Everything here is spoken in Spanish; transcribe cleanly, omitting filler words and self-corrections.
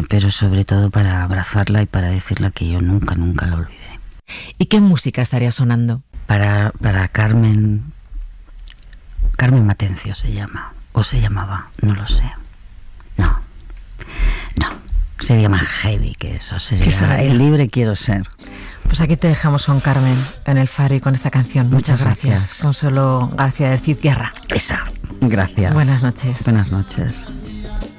pero sobre todo para abrazarla y para decirle que yo nunca la olvidé. ¿Y qué música estaría sonando? Para Carmen Matencio se llama, o se llamaba, no lo sé. No, sería más heavy que eso, sería El libre quiero ser. Pues aquí te dejamos con Carmen en el Faro y con esta canción. Muchas gracias. Consuelo García del Cid Guerra. Esa, gracias. Buenas noches. Buenas noches.